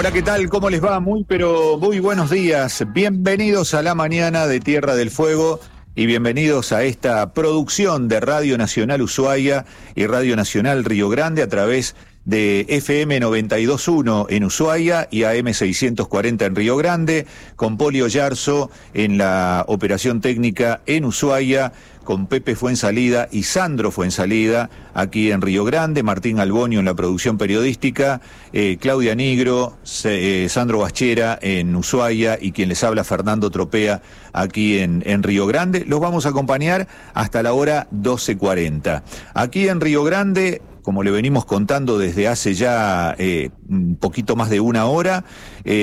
Hola, ¿qué tal? ¿Cómo les va? Muy buenos días. Bienvenidos a la mañana de Tierra del Fuego y bienvenidos a esta producción de Radio Nacional Ushuaia y Radio Nacional Río Grande a través de FM 92.1 en Ushuaia y AM 640 en Río Grande, con Polio Yarzo en la operación técnica en Ushuaia, con Pepe Fuensalida y Sandro Fuensalida aquí en Río Grande, Martín Albonio en la producción periodística, Claudia Nigro, Sandro Bachera en Ushuaia y quien les habla Fernando Tropea aquí en Río Grande. Los vamos a acompañar hasta la hora 12:40. Aquí en Río Grande, como le venimos contando desde hace ya un poquito más de una hora,